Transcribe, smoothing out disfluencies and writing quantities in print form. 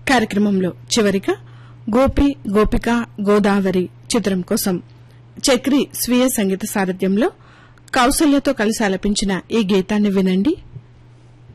కార్యక్రమంలో చివరిగా గోపి గోపిక గోదావరి చిత్రం కోసం చక్రి స్వీయ సంగీత సారథ్యంలో కౌసల్యతో కలిసి ఆలపించిన ఈ గీతాన్ని వినండి.